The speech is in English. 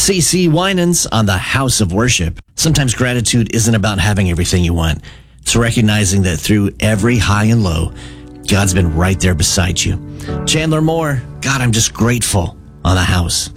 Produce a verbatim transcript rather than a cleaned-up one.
C C Winans on the House of Worship. Sometimes gratitude isn't about having everything you want. It's recognizing that through every high and low, God's been right there beside you. Chandler Moore, God, I'm just grateful on the House.